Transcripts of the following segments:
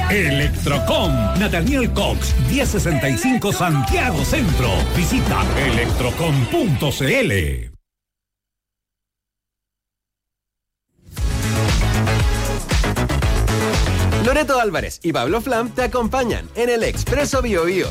Electrocom, Nathaniel Cox, 1065 Santiago Centro. Visita electrocom.cl. Loreto Álvarez y Pablo Flam te acompañan en el Expreso Biobío.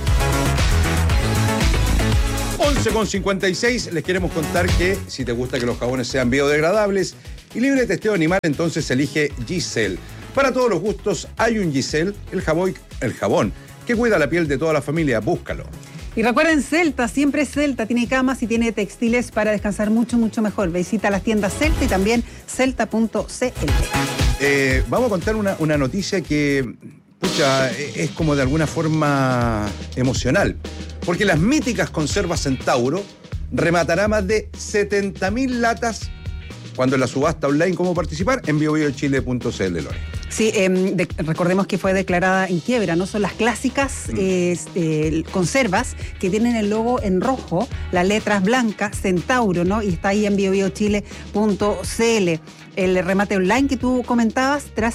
11:56, les queremos contar que si te gusta que los jabones sean biodegradables y libre de testeo animal, entonces elige Giselle. Para todos los gustos hay un Giselle, el jabón que cuida la piel de toda la familia, búscalo. Y recuerden, Celta, siempre Celta, tiene camas y tiene textiles para descansar mucho, mucho mejor. Visita las tiendas Celta y también celta.cl. Vamos a contar una noticia que, pucha, es como de alguna forma emocional. Porque las míticas conservas Centauro rematará más de 70.000 latas cuando en la subasta online. ¿Cómo participar? En biobiochile.cl, Lore. Sí, recordemos que fue declarada en quiebra, ¿no? Son las clásicas conservas que tienen el logo en rojo, las letras blancas, Centauro, ¿no? Y está ahí en biobiochile.cl. El remate online que tú comentabas, tras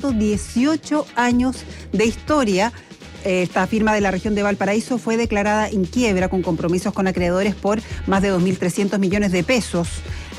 118 años de historia, esta firma de la región de Valparaíso fue declarada en quiebra con compromisos con acreedores por más de 2.300 millones de pesos.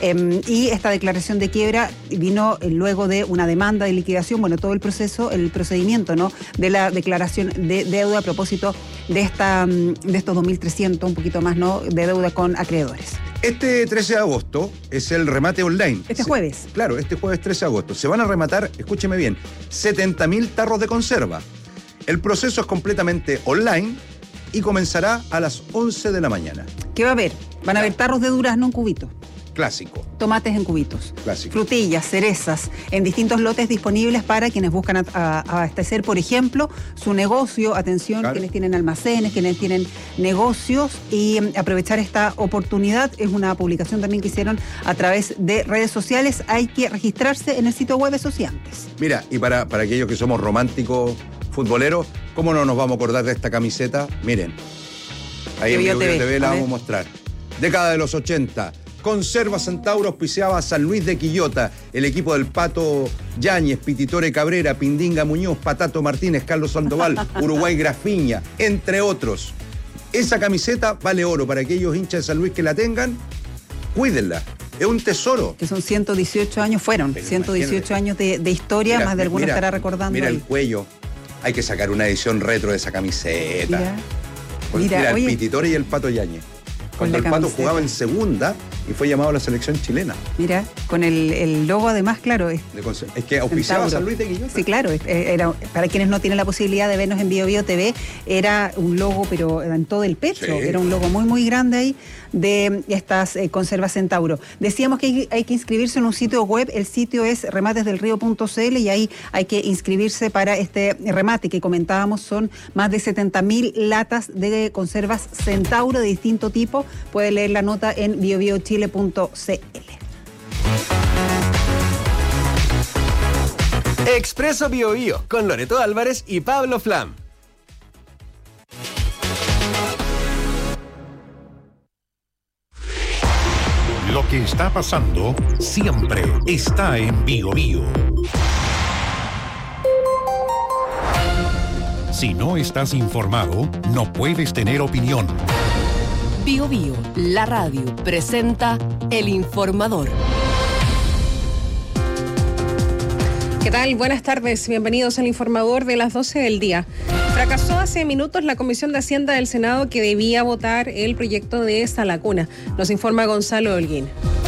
Y esta declaración de quiebra vino luego de una demanda de liquidación, bueno, todo el procedimiento, ¿no? De la declaración de deuda a propósito de estos 2.300, un poquito más, ¿no? De deuda con acreedores. Este 13 de agosto es el remate online. Este jueves. Claro, este jueves 13 de agosto. Se van a rematar, escúcheme bien, 70.000 tarros de conserva. El proceso es completamente online y comenzará a las 11 de la mañana. ¿Qué va a haber? Van a haber tarros de durazno en cubitos. Clásico. Tomates en cubitos. Clásico. Frutillas, cerezas, en distintos lotes disponibles para quienes buscan abastecer, por ejemplo, su negocio. Atención, claro. Quienes tienen almacenes, quienes tienen negocios, y aprovechar esta oportunidad. Es una publicación también que hicieron a través de redes sociales. Hay que registrarse en el sitio web, eso sí, antes. Mira, y para aquellos que somos románticos futboleros, ¿cómo no nos vamos a acordar de esta camiseta? Miren, ahí en Biobío TV la vamos a mostrar. Década de los 80. Conserva Centauro auspiciaba a San Luis de Quillota, el equipo del Pato Yáñez, Pititore Cabrera, Pindinga Muñoz, Patato Martínez, Carlos Sandoval, Uruguay Grafiña, entre otros. Esa camiseta vale oro. Para aquellos hinchas de San Luis que la tengan, cuídenla. Es un tesoro. Que son 118 años, fueron. Pero 118 años de historia, mira, más de alguna estará recordando. Mira ahí. El cuello. Hay que sacar una edición retro de esa camiseta. Mira, el Pititore y el Pato Yáñez. Cuando el Pato jugaba en segunda y fue llamado a la selección chilena. Mira, con el logo además, claro. Es que auspiciaba a San Luis de Quillota. Sí, claro. Era, para quienes no tienen la posibilidad de vernos en Biobío TV, era un logo, pero en todo el pecho. Sí. Era un logo muy, muy grande ahí de estas conservas Centauro. Decíamos que hay que inscribirse en un sitio web. El sitio es rematesdelrío.cl y ahí hay que inscribirse para este remate que comentábamos. Son más de 70.000 latas de conservas Centauro de distinto tipo. Puede leer la nota en biobiochile.cl. Expreso Biobío con Loreto Álvarez y Pablo Flam. Lo que está pasando siempre está en Biobío. Si no estás informado, no puedes tener opinión. Biobío, la radio, presenta El Informador. ¿Qué tal? Buenas tardes. Bienvenidos al Informador de las 12 del día. Fracasó hace minutos la Comisión de Hacienda del Senado que debía votar el proyecto de esta laguna. Nos informa Gonzalo Holguín.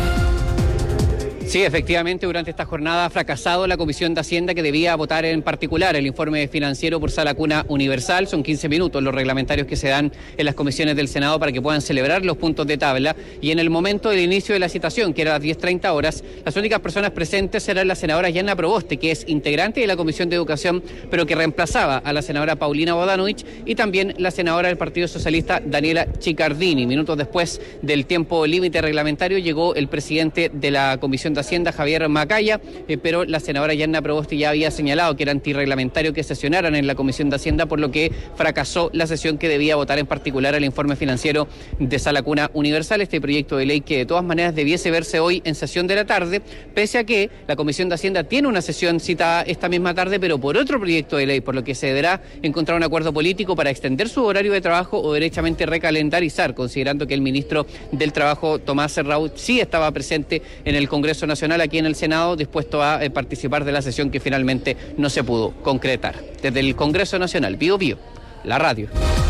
Sí, efectivamente, durante esta jornada ha fracasado la Comisión de Hacienda que debía votar en particular el informe financiero por Sala Cuna Universal. Son 15 minutos los reglamentarios que se dan en las comisiones del Senado para que puedan celebrar los puntos de tabla. Y en el momento del inicio de la citación, que era a las 10:30 horas, las únicas personas presentes eran la senadora Yanna Proboste, que es integrante de la Comisión de Educación, pero que reemplazaba a la senadora Paulina Bodanovich, y también la senadora del Partido Socialista, Daniela Chiccardini. Minutos después del tiempo límite reglamentario llegó el presidente de la Comisión de Hacienda, Javier Macaya, pero la senadora Yanna Proboste ya había señalado que era antirreglamentario que sesionaran en la Comisión de Hacienda, por lo que fracasó la sesión que debía votar en particular el informe financiero de Sala Cuna Universal, este proyecto de ley que de todas maneras debiese verse hoy en sesión de la tarde, pese a que la Comisión de Hacienda tiene una sesión citada esta misma tarde, pero por otro proyecto de ley, por lo que se deberá encontrar un acuerdo político para extender su horario de trabajo o derechamente recalendarizar, considerando que el ministro del Trabajo, Tomás Serrao, sí estaba presente en el Congreso Nacional, aquí en el Senado, dispuesto a participar de la sesión que finalmente no se pudo concretar. Desde el Congreso Nacional, Bío Bío, la radio.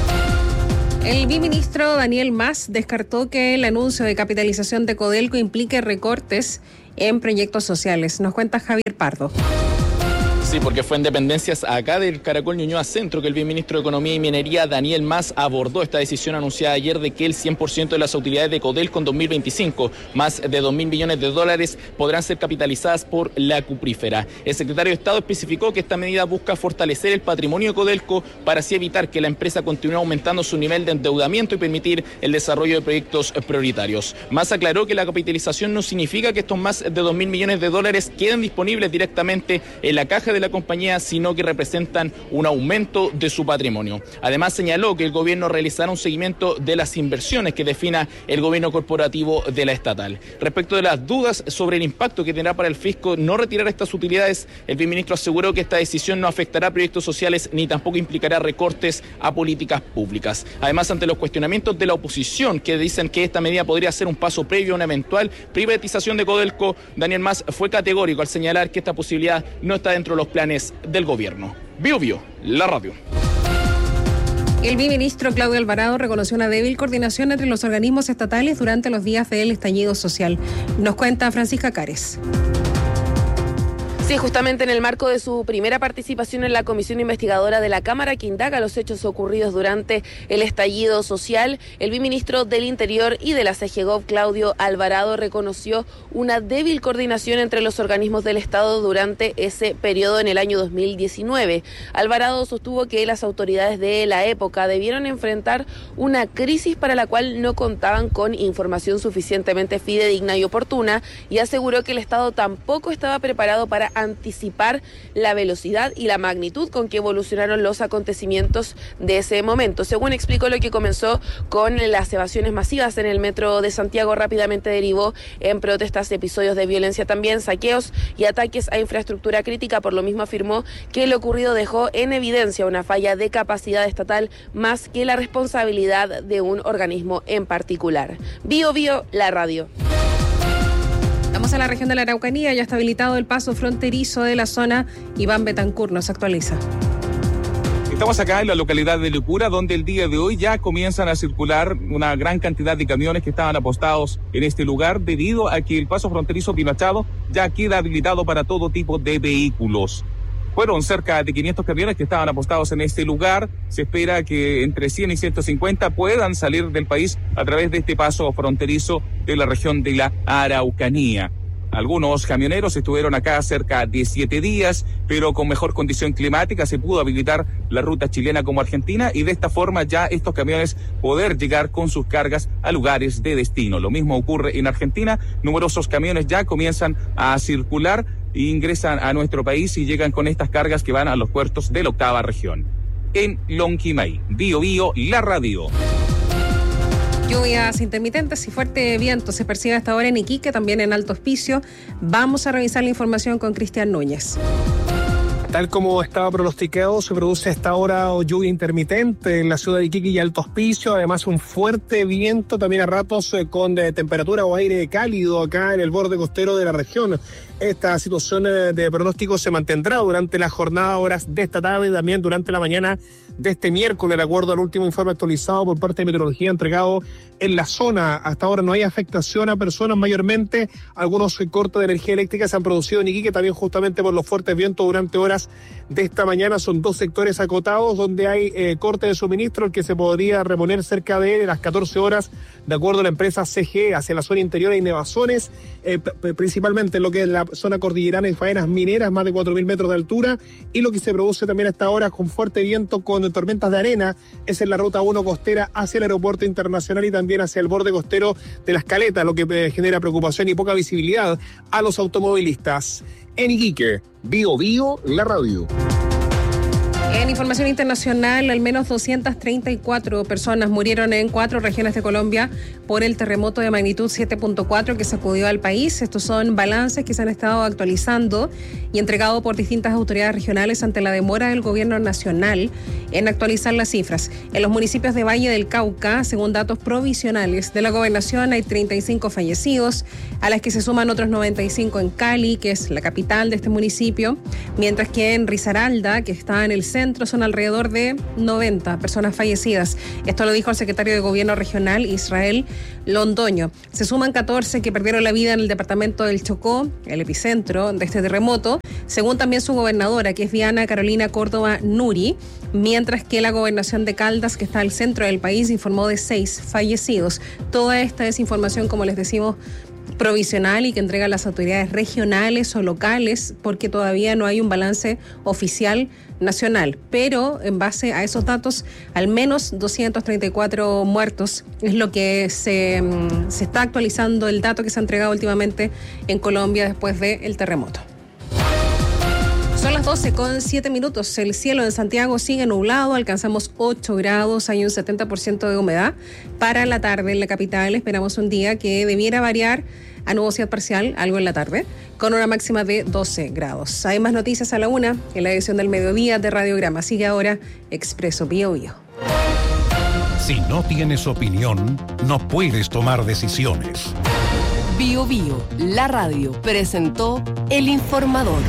El viceministro Daniel Mas descartó que el anuncio de capitalización de Codelco implique recortes en proyectos sociales. Nos cuenta Javier Pardo. Sí, porque fue en dependencias acá del Caracol Ñuñoa Centro que el viceministro de Economía y Minería, Daniel Mas, abordó esta decisión anunciada ayer de que el 100% de las utilidades de Codelco en 2025, más de 2.000 millones de dólares, podrán ser capitalizadas por la cuprífera. El secretario de Estado especificó que esta medida busca fortalecer el patrimonio de Codelco para así evitar que la empresa continúe aumentando su nivel de endeudamiento y permitir el desarrollo de proyectos prioritarios. Mas aclaró que la capitalización no significa que estos más de 2.000 millones de dólares queden disponibles directamente en la caja de la compañía, sino que representan un aumento de su patrimonio. Además, señaló que el gobierno realizará un seguimiento de las inversiones que defina el gobierno corporativo de la estatal. Respecto de las dudas sobre el impacto que tendrá para el fisco no retirar estas utilidades, el viceministro aseguró que esta decisión no afectará proyectos sociales ni tampoco implicará recortes a políticas públicas. Además, ante los cuestionamientos de la oposición que dicen que esta medida podría ser un paso previo a una eventual privatización de Codelco, Daniel Mas fue categórico al señalar que esta posibilidad no está dentro de los planes del gobierno. Bío Bío, la radio. El viceministro Claudio Alvarado reconoció una débil coordinación entre los organismos estatales durante los días del estallido social. Nos cuenta Francisca Cares. Sí, justamente en el marco de su primera participación en la comisión investigadora de la Cámara que indaga los hechos ocurridos durante el estallido social, el viceministro del Interior y de la CGGOV, Claudio Alvarado, reconoció una débil coordinación entre los organismos del Estado durante ese periodo en el año 2019. Alvarado sostuvo que las autoridades de la época debieron enfrentar una crisis para la cual no contaban con información suficientemente fidedigna y oportuna, y aseguró que el Estado tampoco estaba preparado para anticipar la velocidad y la magnitud con que evolucionaron los acontecimientos de ese momento. Según explicó, lo que comenzó con las evasiones masivas en el metro de Santiago rápidamente derivó en protestas, episodios de violencia también, saqueos y ataques a infraestructura crítica. Por lo mismo afirmó que lo ocurrido dejó en evidencia una falla de capacidad estatal más que la responsabilidad de un organismo en particular. Bío Bío, la radio. Vamos a la región de la Araucanía, ya está habilitado el paso fronterizo de la zona. Iván Betancur nos actualiza. Estamos acá en la localidad de Licura, donde el día de hoy ya comienzan a circular una gran cantidad de camiones que estaban apostados en este lugar, debido a que el paso fronterizo Pinachado ya queda habilitado para todo tipo de vehículos. Fueron cerca de 500 camiones que estaban apostados en este lugar. Se espera que entre 100 y 150 puedan salir del país a través de este paso fronterizo de la región de la Araucanía. Algunos camioneros estuvieron acá cerca de 7 días, pero con mejor condición climática se pudo habilitar la ruta chilena como Argentina, y de esta forma ya estos camiones poder llegar con sus cargas a lugares de destino. Lo mismo ocurre en Argentina. Numerosos camiones ya comienzan a circular e ingresan a nuestro país y llegan con estas cargas que van a los puertos de la 8ª región. En Lonquimay, Bío Bío, la radio. Lluvias intermitentes y fuerte viento se percibe hasta ahora en Iquique, también en Alto Hospicio. Vamos a revisar la información con Cristian Núñez. Tal como estaba pronosticado, se produce hasta ahora lluvia intermitente en la ciudad de Iquique y Alto Hospicio. Además, un fuerte viento, también a ratos con temperatura o aire cálido acá en el borde costero de la región. Esta situación de pronóstico se mantendrá durante la jornada, horas de esta tarde y también durante la mañana de este miércoles, de acuerdo al último informe actualizado por parte de Meteorología entregado en la zona. Hasta ahora no hay afectación a personas, mayormente algunos cortes de energía eléctrica se han producido en Iquique, también justamente por los fuertes vientos durante horas de esta mañana son 2 sectores acotados donde hay corte de suministro, el que se podría reponer cerca de las 14 horas, de acuerdo a la empresa CGE. Hacia la zona interior hay nevazones, principalmente en lo que es la zona cordillerana y faenas mineras, más de 4.000 metros de altura, y lo que se produce también a esta hora con fuerte viento, con tormentas de arena, es en la ruta 1 costera hacia el aeropuerto internacional y también hacia el borde costero de Las Caletas, lo que genera preocupación y poca visibilidad a los automovilistas. En Iquique, Bio Bio, la radio. En información internacional, al menos 234 personas murieron en 4 regiones de Colombia por el terremoto de magnitud 7.4 que sacudió al país. Estos son balances que se han estado actualizando y entregados por distintas autoridades regionales ante la demora del gobierno nacional en actualizar las cifras. En los municipios de Valle del Cauca, según datos provisionales de la gobernación, hay 35 fallecidos, a las que se suman otros 95 en Cali, que es la capital de este municipio, mientras que en Risaralda, que está en el centro, son alrededor de 90 personas fallecidas. Esto lo dijo el secretario de Gobierno Regional, Israel Londoño. Se suman 14 que perdieron la vida en el departamento del Chocó, el epicentro de este terremoto, según también su gobernadora, que es Diana Carolina Córdoba Nuri, mientras que la gobernación de Caldas, que está al centro del país, informó de 6 fallecidos. Toda esta es información, como les decimos, provisional y que entregan las autoridades regionales o locales, porque todavía no hay un balance oficial nacional, pero en base a esos datos, al menos 234 muertos es lo que se está actualizando, el dato que se ha entregado últimamente en Colombia después del terremoto. Son las 12:07. El cielo en Santiago sigue nublado, alcanzamos 8 grados, hay un 70% de humedad. Para la tarde en la capital esperamos un día que debiera variar a nubosidad parcial, algo en la tarde, con una máxima de 12 grados. Hay más noticias a la 1 en la edición del mediodía de Radiograma. Sigue ahora Expreso Bio Bio. Si no tienes opinión, no puedes tomar decisiones. Bio Bio, la radio, presentó El Informador.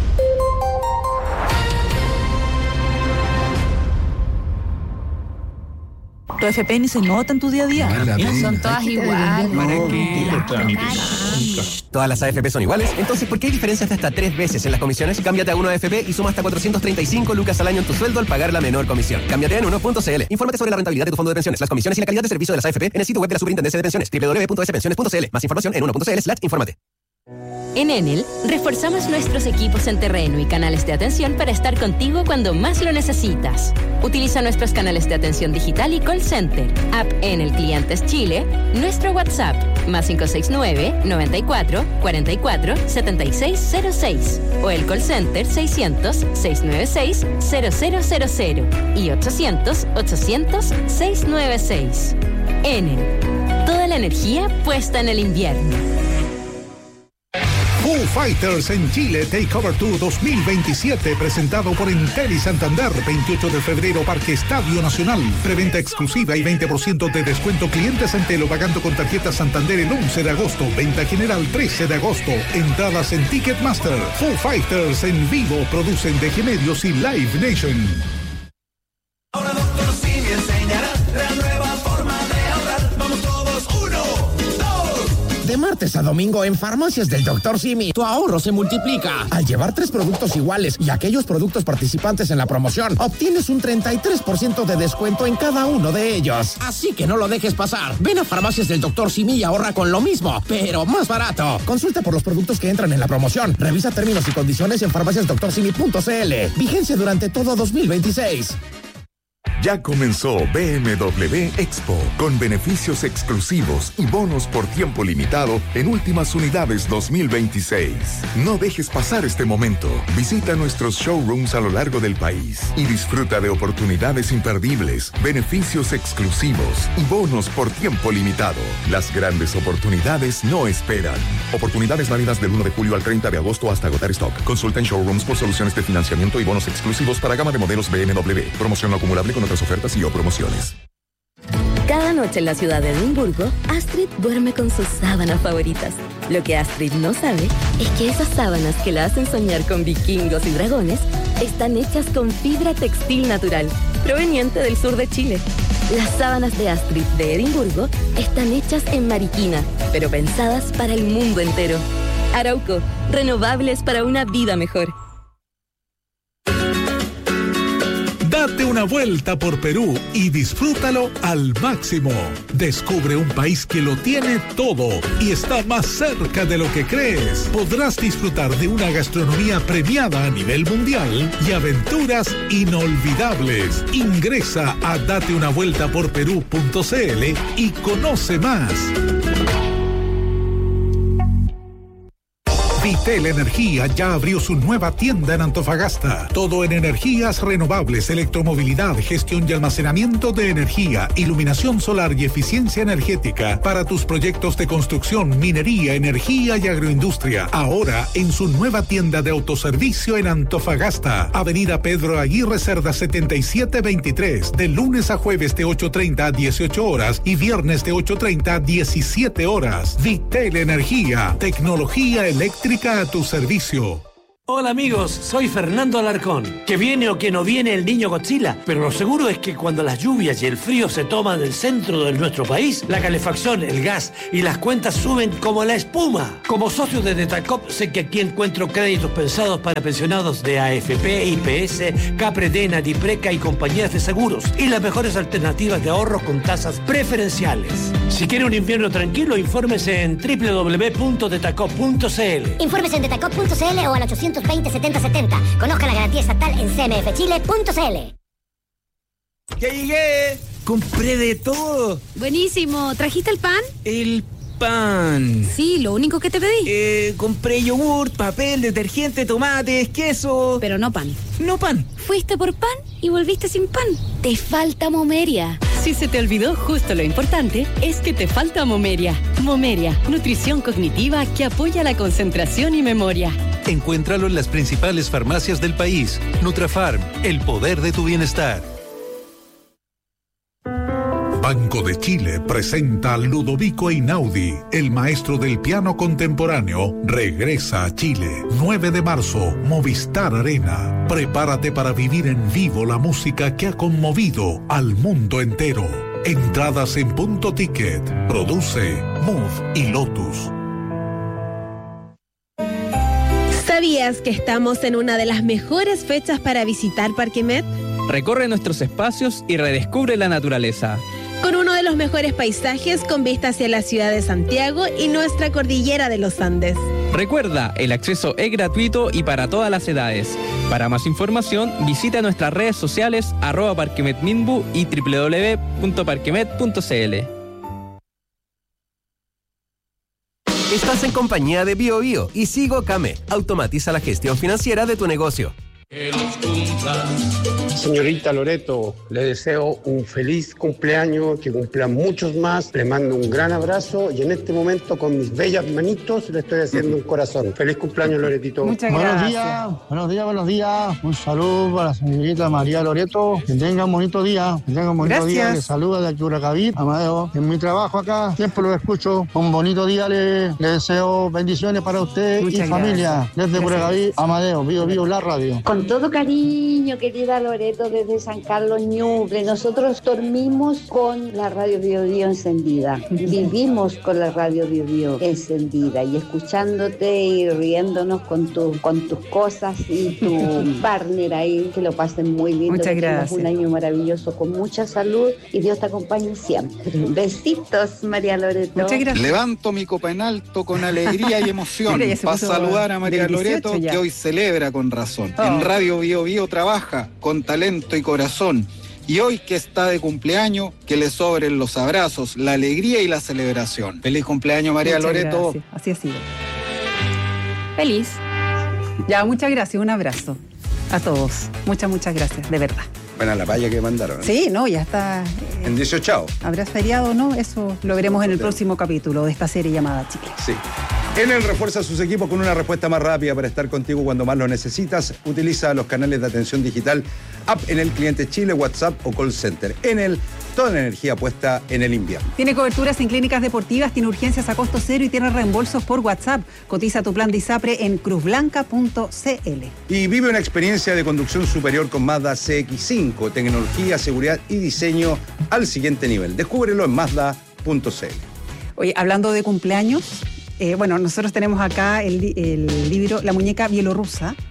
Tu FP ni se nota en tu día a día. Son todas iguales. ¿Todas las AFP son iguales? Entonces, ¿por qué hay diferencias de hasta 3 veces en las comisiones? Cámbiate a 1AFP y suma hasta 435 lucas al año en tu sueldo al pagar la menor comisión. Cámbiate en 1.cl. Infórmate sobre la rentabilidad de tu fondo de pensiones, las comisiones y la calidad de servicio de las AFP en el sitio web de la Superintendencia de Pensiones, www.spensiones.cl. Más información en 1.cl/infórmate. En Enel, reforzamos nuestros equipos en terreno y canales de atención para estar contigo cuando más lo necesitas. Utiliza nuestros canales de atención digital y call center, app Enel Clientes Chile, nuestro WhatsApp, más 569-94-44-7606, o el call center 600-696-0000 y 800-800-696. Enel, toda la energía puesta en el invierno. Foo Fighters en Chile Takeover Tour 2027, presentado por Entel y Santander, 28 de febrero, Parque Estadio Nacional. Preventa exclusiva y 20% de descuento clientes Entel o pagando con tarjeta Santander el 11 de agosto. Venta general 13 de agosto. Entradas en Ticketmaster. Foo Fighters en vivo, producen DG Medios y Live Nation. Ahora Dr. Simi enseñará la nueva forma de ahorrar. Vamos todos, 1, 2. De martes a domingo en Farmacias del Dr. Simi, tu ahorro se multiplica. Al llevar 3 productos iguales y aquellos productos participantes en la promoción, obtienes un 33% de descuento en cada uno de ellos. Así que no lo dejes pasar. Ven a Farmacias del Dr. Simi y ahorra con lo mismo, pero más barato. Consulta por los productos que entran en la promoción. Revisa términos y condiciones en farmaciasdoctorsimi.cl. Vigencia durante todo 2026. Ya comenzó BMW Expo, con beneficios exclusivos y bonos por tiempo limitado en últimas unidades 2026. No dejes pasar este momento. Visita nuestros showrooms a lo largo del país y disfruta de oportunidades imperdibles, beneficios exclusivos y bonos por tiempo limitado. Las grandes oportunidades no esperan. Oportunidades válidas del 1 de julio al 30 de agosto hasta agotar stock. Consulta en showrooms por soluciones de financiamiento y bonos exclusivos para gama de modelos BMW. Promoción no acumulable con otras ofertas y o promociones. Cada noche en la ciudad de Edimburgo, Astrid duerme con sus sábanas favoritas. Lo que Astrid no sabe es que esas sábanas que la hacen soñar con vikingos y dragones están hechas con fibra textil natural, proveniente del sur de Chile. Las sábanas de Astrid de Edimburgo están hechas en Mariquina, pero pensadas para el mundo entero. Arauco, renovables para una vida mejor. Date una vuelta por Perú y disfrútalo al máximo. Descubre un país que lo tiene todo y está más cerca de lo que crees. Podrás disfrutar de una gastronomía premiada a nivel mundial y aventuras inolvidables. Ingresa a dateunavueltaporperú.cl y conoce más. Vitel Energía ya abrió su nueva tienda en Antofagasta. Todo en energías renovables, electromovilidad, gestión y almacenamiento de energía, iluminación solar y eficiencia energética para tus proyectos de construcción, minería, energía y agroindustria. Ahora en su nueva tienda de autoservicio en Antofagasta. Avenida Pedro Aguirre Cerda 7723. De lunes a jueves de 8:30 a 18 horas y viernes de 8:30 a 17 horas. Vitel Energía. Tecnología eléctrica a tu servicio. Hola amigos, soy Fernando Alarcón. Que viene o que no viene el niño Godzilla, pero lo seguro es que cuando las lluvias y el frío se toman el centro de nuestro país, la calefacción, el gas y las cuentas suben como la espuma. Como socio de Detacop, sé que aquí encuentro créditos pensados para pensionados de AFP, IPS, Capredena, Dipreca y compañías de seguros, y las mejores alternativas de ahorro con tasas preferenciales. Si quiere un invierno tranquilo, infórmese en www.detacop.cl. Infórmese en detacop.cl o al 820-7070. Conozca la garantía estatal en cmfchile.cl. ¡Ya llegué! ¡Compré de todo! Buenísimo. ¿Trajiste el pan? El pan. Sí, lo único que te pedí. Compré yogur, papel, detergente, tomates, queso. Pero no pan. No pan. Fuiste por pan y volviste sin pan. Te falta Momeria. Si se te olvidó justo lo importante, es que te falta Momeria. Momeria, nutrición cognitiva que apoya la concentración y memoria. Encuéntralo en las principales farmacias del país. Nutrafarm, el poder de tu bienestar. Banco de Chile presenta a Ludovico Einaudi, el maestro del piano contemporáneo, regresa a Chile. 9 de marzo, Movistar Arena. Prepárate para vivir en vivo la música que ha conmovido al mundo entero. Entradas en Punto Ticket. Produce Move y Lotus. ¿Sabías que estamos en una de las mejores fechas para visitar Parque Met? Recorre nuestros espacios y redescubre la naturaleza. Con uno de los mejores paisajes con vista hacia la ciudad de Santiago y nuestra cordillera de los Andes. Recuerda, el acceso es gratuito y para todas las edades. Para más información, visita nuestras redes sociales @parquemetminbu y www.parquemet.cl. Estás en compañía de BioBio y Sigo Came. Automatiza la gestión financiera de tu negocio. Señorita Loreto, le deseo un feliz cumpleaños, que cumpla muchos más. Le mando un gran abrazo y en este momento con mis bellas manitos le estoy haciendo un corazón. Feliz cumpleaños, Loretito. Muchas gracias. Buenos días. Un saludo para la señorita María Loreto. Que tenga un bonito día. Gracias. Le saluda de Curacaví, Amadeo. En mi trabajo acá, siempre lo escucho. Un bonito día. Le deseo bendiciones para usted y familia. Desde Curacaví, Amadeo. Vivo la radio. Con todo cariño, querida Loreto, desde San Carlos, Ñuble. Nosotros dormimos con la radio BioBio encendida. Vivimos con la radio BioBio encendida y escuchándote y riéndonos con tus cosas y tu partner ahí. Que lo pasen muy lindo. Muchas gracias. Un año maravilloso con mucha salud y Dios te acompañe siempre. Besitos, María Loreto. Muchas gracias. Levanto mi copa en alto con alegría y emoción para saludar a María Loreto, que hoy celebra con razón. En Radio BioBio trabaja con talento y corazón. Y hoy que está de cumpleaños, que le sobren los abrazos, la alegría y la celebración. Feliz cumpleaños, María Loreto. Gracias. Así ha sido. Feliz. Ya, muchas gracias. Un abrazo a todos. Muchas gracias, de verdad. Buena la palla que mandaron. Sí, no, ya está. En 18. ¿Habrá feriado o no? Eso lo veremos en el próximo capítulo de esta serie llamada Chile. Sí. Enel refuerza sus equipos con una respuesta más rápida para estar contigo cuando más lo necesitas. Utiliza los canales de atención digital, app Enel Cliente Chile, WhatsApp o call center. Enel, toda la energía puesta en el invierno. Tiene coberturas en clínicas deportivas, tiene urgencias a costo cero y tiene reembolsos por WhatsApp. Cotiza tu plan de ISAPRE en cruzblanca.cl. Y vive una experiencia de conducción superior con Mazda CX-5, tecnología, seguridad y diseño al siguiente nivel. Descúbrelo en mazda.cl. Oye, hablando de cumpleaños, nosotros tenemos acá el libro La muñeca bielorrusa.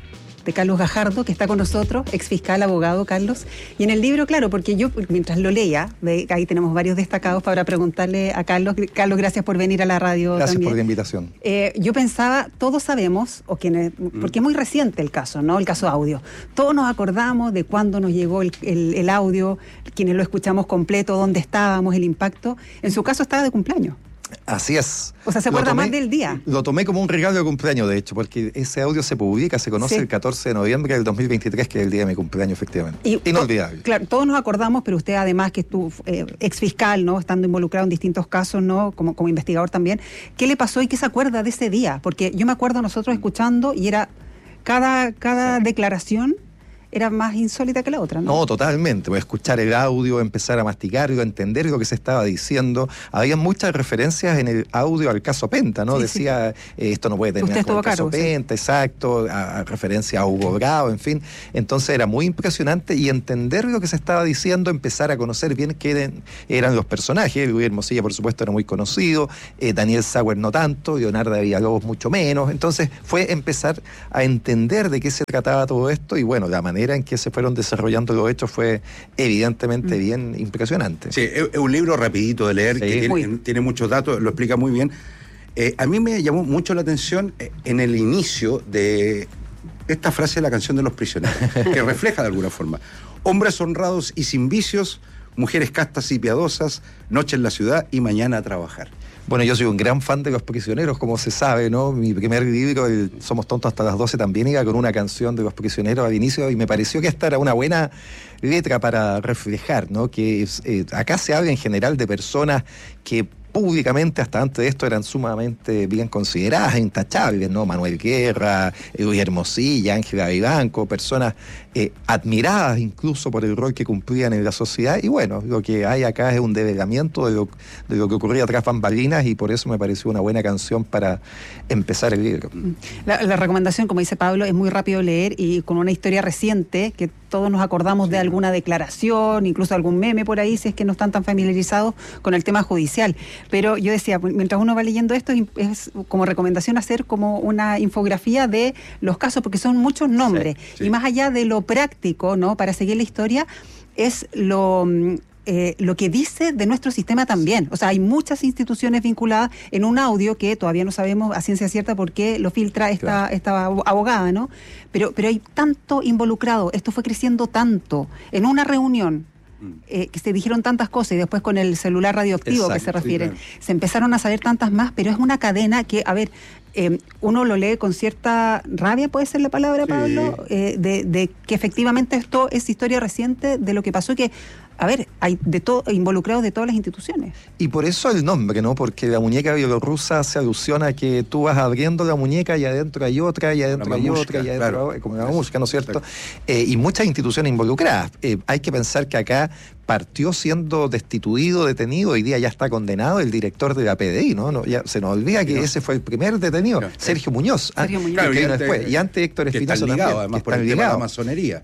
de Carlos Gajardo, que está con nosotros, exfiscal, abogado, Carlos. Y en el libro, claro, porque yo mientras lo leía, ahí tenemos varios destacados para preguntarle a Carlos. Carlos, gracias por venir a la radio. Gracias también por la invitación. Yo pensaba, todos sabemos, porque es muy reciente el caso, ¿no? El caso audio. Todos nos acordamos de cuándo nos llegó el audio, quienes lo escuchamos completo, dónde estábamos, el impacto. En su caso estaba de cumpleaños. Así es. O sea, se acuerda más del día. Lo tomé como un regalo de cumpleaños, de hecho, porque ese audio se publica, se conoce el 14 de noviembre del 2023, que es el día de mi cumpleaños, efectivamente. Inolvidable. Claro, todos nos acordamos, pero usted además que estuvo exfiscal, ¿no? Estando involucrado en distintos casos, ¿no? Como investigador también. ¿Qué le pasó y qué se acuerda de ese día? Porque yo me acuerdo nosotros escuchando y era cada declaración era más insólita que la otra, ¿no? No, totalmente. Voy a escuchar el audio, empezar a masticarlo, a entender lo que se estaba diciendo. Había muchas referencias en el audio al caso Penta, ¿no? Decía, esto no puede tener con el caso Penta, exacto, a referencia a Hugo Bravo, en fin. Entonces era muy impresionante y entender lo que se estaba diciendo, empezar a conocer bien qué eran los personajes. Luis Hermosilla, por supuesto, era muy conocido, Daniel Sauer no tanto, Leonardo Villalobos mucho menos. Entonces fue empezar a entender de qué se trataba todo esto y bueno, la manera en que se fueron desarrollando los hechos fue evidentemente bien impresionante. Sí, es un libro rapidito de leer, que tiene muchos datos, lo explica muy bien. A mí me llamó mucho la atención en el inicio de esta frase de la canción de Los Prisioneros, que refleja de alguna forma: hombres honrados y sin vicios, mujeres castas y piadosas, noche en la ciudad y mañana a trabajar. Bueno, yo soy un gran fan de Los Prisioneros, como se sabe, ¿no? Mi primer libro, Somos tontos hasta las 12, también iba con una canción de Los Prisioneros al inicio y me pareció que esta era una buena letra para reflejar, ¿no? Que acá se habla en general de personas que públicamente hasta antes de esto eran sumamente bien consideradas, intachables, ¿no? Manuel Guerra, Luis Hermosilla, Ángela Vivanco, personas admiradas incluso por el rol que cumplían en la sociedad. Y bueno, lo que hay acá es un develamiento de lo que ocurría tras bambalinas y por eso me pareció una buena canción para empezar el libro. La recomendación, como dice Pablo, es muy rápido leer y con una historia reciente que todos nos acordamos de alguna declaración, incluso algún meme por ahí, si es que no están tan familiarizados con el tema judicial. Pero yo decía, mientras uno va leyendo esto, es como recomendación hacer como una infografía de los casos, porque son muchos nombres. Y más allá de lo práctico, ¿no? Para seguir la historia, es lo que dice de nuestro sistema también. O sea, hay muchas instituciones vinculadas en un audio que todavía no sabemos a ciencia cierta por qué lo filtra esta abogada, ¿no? Pero hay tanto involucrado, esto fue creciendo tanto, en una reunión, que se dijeron tantas cosas y después con el celular radioactivo que se refieren, se empezaron a saber tantas más, pero es una cadena que, a ver, uno lo lee con cierta rabia, puede ser la palabra, Pablo, de que efectivamente esto es historia reciente de lo que pasó, que a ver, hay involucrados de todas las instituciones. Y por eso el nombre, ¿no? Porque la muñeca bielorrusa se alusiona a que tú vas abriendo la muñeca y adentro hay otra, y adentro hay otra, y adentro como la música, ¿no es cierto? Y muchas instituciones involucradas. Hay que pensar que acá partió siendo destituido, detenido, hoy día ya está condenado el director de la PDI, ¿no? Ya se nos olvida que ese fue el primer detenido, Sergio Muñoz. Y antes Héctor Espinosa también. Además, por el tema de la masonería.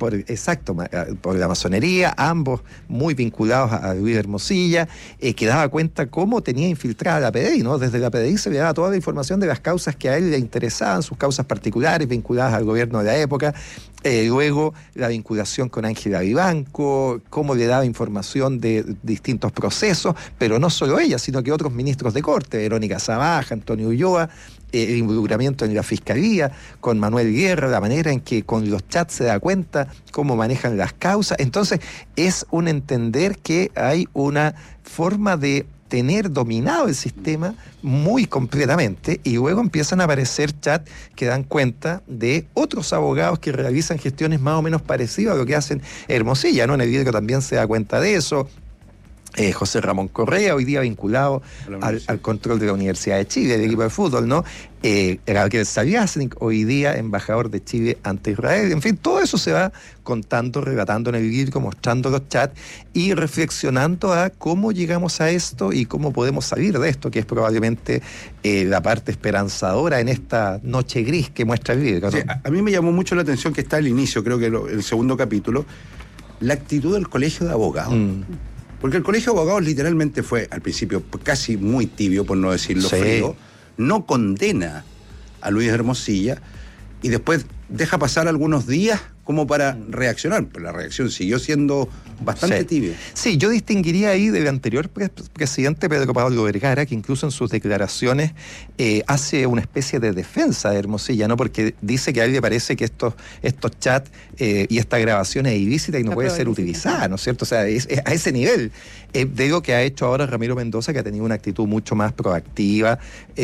Por la masonería, ambos muy vinculados a Luis Hermosilla, que daba cuenta cómo tenía infiltrada la PDI, ¿no? Desde la PDI se le daba toda la información de las causas que a él le interesaban, sus causas particulares vinculadas al gobierno de la época. Luego la vinculación con Ángela Vivanco, cómo le daba información de distintos procesos, pero no solo ella, sino que otros ministros de corte, Verónica Zavaja, Antonio Ulloa, el involucramiento en la fiscalía, con Manuel Guerra, la manera en que con los chats se da cuenta cómo manejan las causas. Entonces es un entender que hay una forma de tener dominado el sistema muy completamente y luego empiezan a aparecer chats que dan cuenta de otros abogados que realizan gestiones más o menos parecidas a lo que hacen Hermosilla, ¿no? En el video también se da cuenta de eso. José Ramón Correa, hoy día vinculado al control de la Universidad de Chile, del equipo de fútbol, ¿no? Gabriel Saviasnik, hoy día embajador de Chile ante Israel. En fin, todo eso se va contando, relatando en el libro, mostrando los chats y reflexionando a cómo llegamos a esto y cómo podemos salir de esto, que es probablemente la parte esperanzadora en esta noche gris que muestra el libro, ¿no? Sí, a mí me llamó mucho la atención que está al inicio, creo que el segundo capítulo, la actitud del colegio de abogados. Porque el colegio de abogados literalmente fue, al principio, casi muy tibio, por no decirlo frío, no condena a Luis Hermosilla, y después deja pasar algunos días como para reaccionar, pero la reacción siguió siendo bastante tibia. Sí, yo distinguiría ahí del anterior presidente Pedro Pablo Vergara, que incluso en sus declaraciones hace una especie de defensa de Hermosilla, ¿no? Porque dice que a él le parece que estos chats y esta grabación es ilícita y no puede ser utilizada, ¿no es cierto? O sea, es a ese nivel. Digo que ha hecho ahora Ramiro Mendoza, que ha tenido una actitud mucho más proactiva.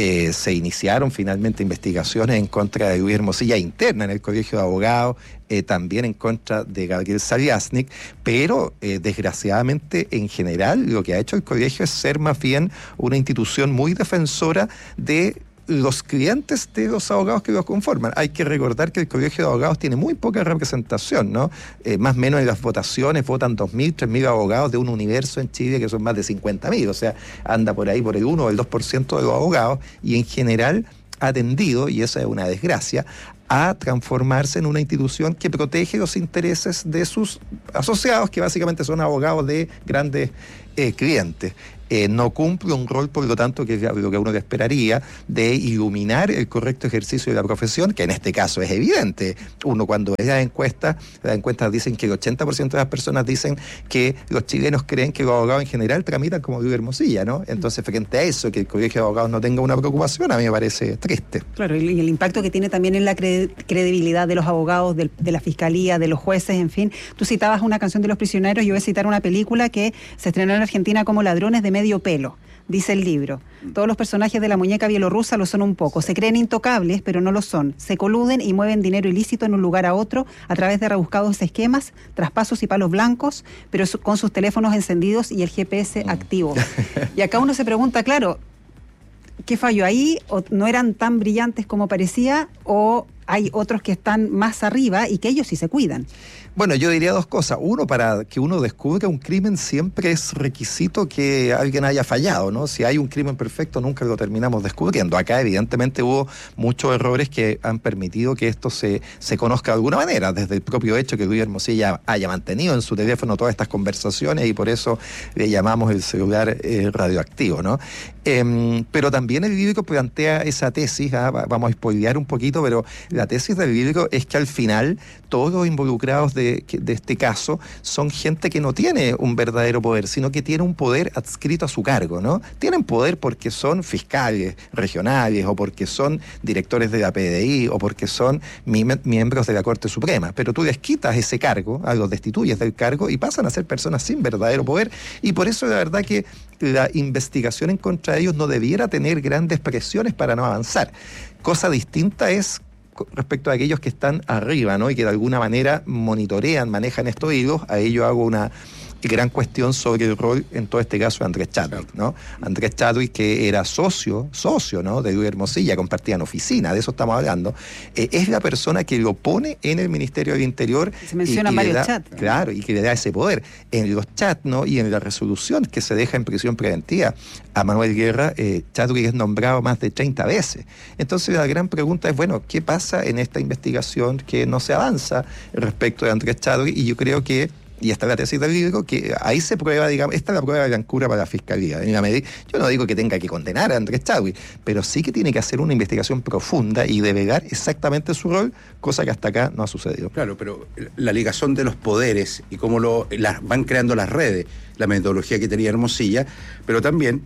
Se iniciaron finalmente investigaciones en contra de Luis Hermosilla interna en el Colegio de Abogados, también en contra de Gabriel Saviasnik, pero desgraciadamente en general lo que ha hecho el colegio es ser más bien una institución muy defensora de los clientes de los abogados que los conforman. Hay que recordar que el Colegio de Abogados tiene muy poca representación, ¿no? Más o menos en las votaciones votan 2.000, 3.000 abogados de un universo en Chile que son más de 50.000, o sea, anda por ahí por el 1 o el 2% de los abogados, y en general ha tendido, y esa es una desgracia, a transformarse en una institución que protege los intereses de sus asociados, que básicamente son abogados de grandes clientes. No cumple un rol, por lo tanto, que es lo que uno esperaría, de iluminar el correcto ejercicio de la profesión, que en este caso es evidente. Uno cuando ve las encuestas dicen que el 80% de las personas dicen que los chilenos creen que los abogados en general tramitan como Luis Hermosilla, ¿no? Entonces, frente a eso, que el Colegio de Abogados no tenga una preocupación, a mí me parece triste. Claro, y el impacto que tiene también en la credibilidad de los abogados, de la fiscalía, de los jueces, en fin. Tú citabas una canción de Los Prisioneros, yo voy a citar una película que se estrenó en Argentina como Ladrones de Medio Pelo. Dice el libro: todos los personajes de la muñeca bielorrusa lo son un poco, se creen intocables pero no lo son, se coluden y mueven dinero ilícito en un lugar a otro a través de rebuscados esquemas, traspasos y palos blancos, pero con sus teléfonos encendidos y el GPS activo. Y acá uno se pregunta, claro, ¿qué falló ahí? ¿O no eran tan brillantes como parecía? ¿O hay otros que están más arriba y que ellos sí se cuidan? Bueno, yo diría dos cosas. Uno, para que uno descubra un crimen siempre es requisito que alguien haya fallado, ¿no? Si hay un crimen perfecto, nunca lo terminamos descubriendo. Acá, evidentemente, hubo muchos errores que han permitido que esto se conozca de alguna manera, desde el propio hecho que Luis Hermosilla haya mantenido en su teléfono todas estas conversaciones, y por eso le llamamos el celular radioactivo, ¿no? Pero también el libro plantea esa tesis, vamos a spoilear un poquito, pero la tesis del libro es que al final todos los involucrados de este caso son gente que no tiene un verdadero poder, sino que tiene un poder adscrito a su cargo, ¿no? Tienen poder porque son fiscales regionales, o porque son directores de la PDI, o porque son miembros de la Corte Suprema, pero tú les quitas ese cargo, los destituyes del cargo y pasan a ser personas sin verdadero poder, y por eso la verdad que la investigación en contra de ellos no debiera tener grandes presiones para no avanzar. Cosa distinta es respecto a aquellos que están arriba, ¿no? Y que de alguna manera monitorean, manejan estos hilos. A ello hago una gran cuestión sobre el rol, en todo este caso, de Andrés Chadwick, ¿no? Andrés Chadwick, que era socio, ¿no?, de Luis Hermosilla, compartían oficina, de eso estamos hablando, es la persona que lo pone en el Ministerio del Interior. Se mencionan varios chats. Claro, y que le da ese poder. En los chats, ¿no?, y en la resolución que se deja en prisión preventiva a Manuel Guerra, Chadwick es nombrado más de 30 veces. Entonces la gran pregunta es, bueno, ¿qué pasa en esta investigación que no se avanza respecto de Andrés Chadwick? Y yo creo que, y esta es la tesis del libro, que ahí se prueba, digamos, esta es la prueba de blancura para la Fiscalía. Yo no digo que tenga que condenar a Andrés Chadwick, pero sí que tiene que hacer una investigación profunda y develar exactamente su rol, cosa que hasta acá no ha sucedido. Claro, pero la ligación de los poderes y cómo van creando las redes, la metodología que tenía Hermosilla, pero también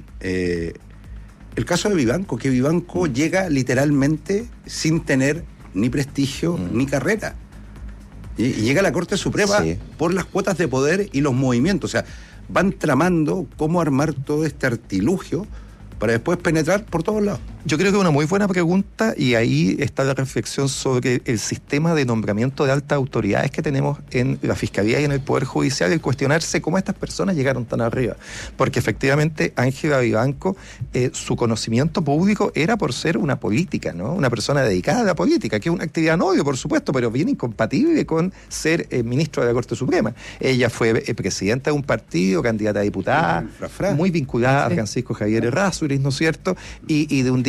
el caso de Vivanco, que Vivanco llega literalmente sin tener ni prestigio ni carrera. Y llega a la Corte Suprema por las cuotas de poder y los movimientos. O sea, van tramando cómo armar todo este artilugio para después penetrar por todos lados. Yo creo que es una muy buena pregunta, y ahí está la reflexión sobre el sistema de nombramiento de altas autoridades que tenemos en la Fiscalía y en el Poder Judicial, el cuestionarse cómo estas personas llegaron tan arriba. Porque efectivamente Ángela Vivanco, su conocimiento público era por ser una política, ¿no? Una persona dedicada a la política, que es una actividad noble, por supuesto, pero bien incompatible con ser ministro de la Corte Suprema. Ella fue presidenta de un partido, candidata a diputada, muy vinculada a Francisco Javier Errázuriz, ¿no es cierto? Y de un día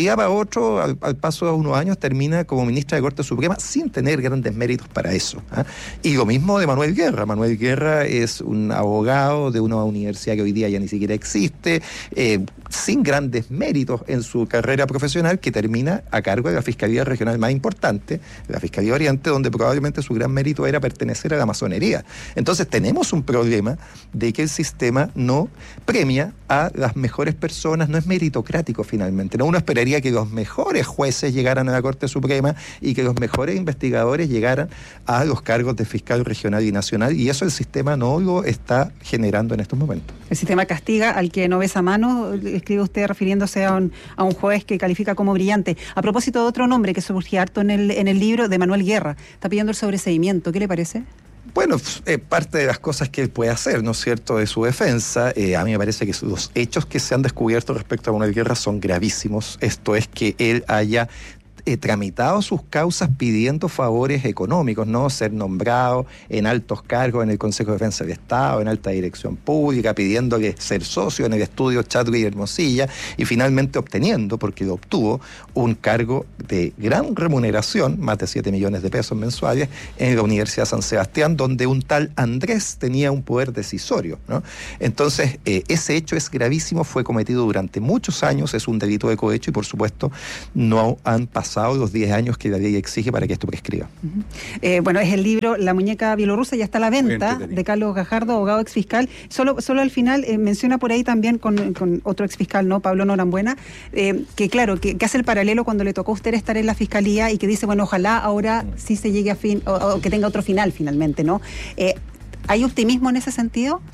día para otro, al paso de unos años, termina como ministra de Corte Suprema sin tener grandes méritos para eso. Y lo mismo de Manuel Guerra. Manuel Guerra es un abogado de una universidad que hoy día ya ni siquiera existe, sin grandes méritos en su carrera profesional, que termina a cargo de la Fiscalía Regional más importante, la Fiscalía Oriente, donde probablemente su gran mérito era pertenecer a la masonería. Entonces tenemos un problema de que el sistema no premia a las mejores personas, no es meritocrático finalmente, ¿no? Uno esperaría que los mejores jueces llegaran a la Corte Suprema y que los mejores investigadores llegaran a los cargos de fiscal regional y nacional, y eso el sistema no lo está generando en estos momentos. El sistema castiga al que no besa mano, escribe usted refiriéndose a un juez que califica como brillante. A propósito de otro nombre que surgía harto en el libro, de Manuel Guerra, está pidiendo el sobreseimiento. ¿Qué le parece? Bueno, parte de las cosas que él puede hacer, ¿no es cierto?, de su defensa. A mí me parece que los hechos que se han descubierto respecto a Manuel Guerra son gravísimos. Esto es que él haya tramitado sus causas pidiendo favores económicos, ¿no? Ser nombrado en altos cargos en el Consejo de Defensa del Estado, en alta dirección pública, pidiéndole ser socio en el estudio Chadwick y Hermosilla, y finalmente obteniendo, porque lo obtuvo, un cargo de gran remuneración, más de 7 millones de pesos mensuales, en la Universidad de San Sebastián, donde un tal Andrés tenía un poder decisorio, ¿no? Entonces, ese hecho es gravísimo, fue cometido durante muchos años, es un delito de cohecho y, por supuesto, no han pasado los 10 años que la ley exige para que esto prescriba. Bueno, es el libro La muñeca bielorrusa, ya está a la venta, de Carlos Gajardo, abogado exfiscal. Solo al final menciona por ahí también con otro exfiscal, ¿no? Pablo Norambuena, que claro, que hace el paralelo cuando le tocó a usted estar en la fiscalía y que dice, bueno, ojalá ahora sí se llegue a fin, o que tenga otro final finalmente, ¿no? ¿Hay optimismo en ese sentido?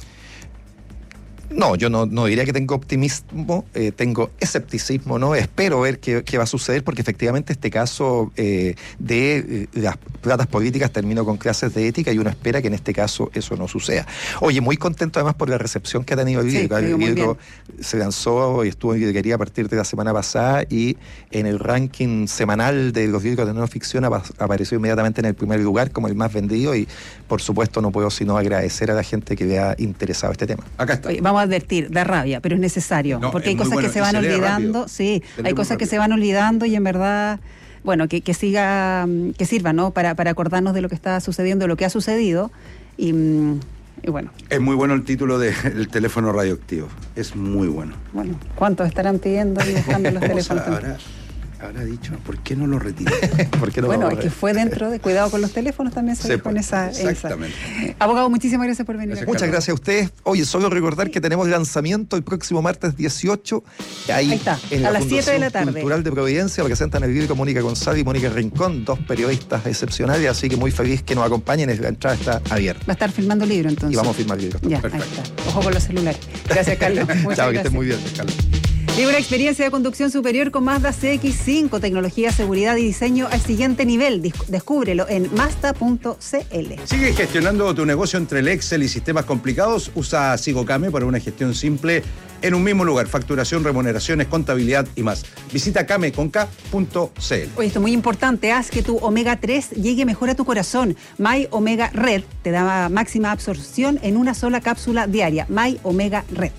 No, yo no diría que tengo optimismo, tengo escepticismo, ¿no? Espero ver qué va a suceder, porque efectivamente este caso de las platas políticas terminó con clases de ética y uno espera que en este caso eso no suceda. Oye, muy contento además por la recepción que ha tenido el libro. El libro se lanzó y estuvo en librería a partir de la semana pasada, y en el ranking semanal de los libros de no ficción apareció inmediatamente en el primer lugar como el más vendido, y por supuesto no puedo sino agradecer a la gente que le ha interesado este tema. Acá está. Vamos a advertir, da rabia, pero es necesario, porque hay cosas que se van olvidando, sí, hay cosas que se van olvidando, y en verdad, bueno, que sirva, ¿no? Para acordarnos de lo que está sucediendo, de lo que ha sucedido, y bueno. Es muy bueno el título del teléfono radioactivo, es muy bueno. Bueno, ¿cuántos estarán pidiendo y dejando los teléfonos? Habrá dicho, ¿por qué no lo retiré? Bueno, es que fue dentro de cuidado con los teléfonos, también se dijo en esa. Exactamente. Abogado, muchísimas gracias por venir. Muchas gracias a ustedes. Oye, solo recordar que tenemos lanzamiento el próximo martes 18, ahí está, en a la las 7 de la tarde. Cultural de Providencia, presentan el libro Mónica González y Mónica Rincón, dos periodistas excepcionales, así que muy feliz que nos acompañen, la entrada está abierta. Va a estar filmando el libro entonces. Y vamos a filmar el libro. Ya, ahí está. Ojo con los celulares. Gracias, Carlos. Chao, que estén muy bien, Carlos. Vive una experiencia de conducción superior con Mazda CX-5, tecnología, seguridad y diseño al siguiente nivel. Descúbrelo en Mazda.cl. ¿Sigue gestionando tu negocio entre el Excel y sistemas complicados? Usa Sigocame para una gestión simple en un mismo lugar. Facturación, remuneraciones, contabilidad y más. Visita cameconk.cl. Oye, esto es muy importante. Haz que tu omega 3 llegue mejor a tu corazón. My Omega Red te da máxima absorción en una sola cápsula diaria. My Omega Red.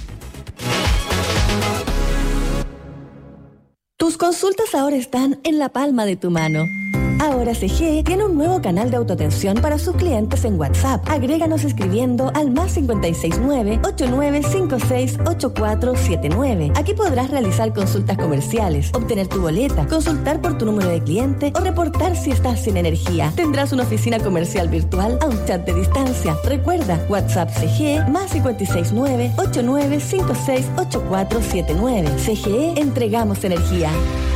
Tus consultas ahora están en la palma de tu mano. Ahora CGE tiene un nuevo canal de autoatención para sus clientes en WhatsApp. Agréganos escribiendo al +569 8956 8479. Aquí podrás realizar consultas comerciales, obtener tu boleta, consultar por tu número de cliente o reportar si estás sin energía. Tendrás una oficina comercial virtual a un chat de distancia. Recuerda, WhatsApp CGE +569 8956 8479. CGE, entregamos energía.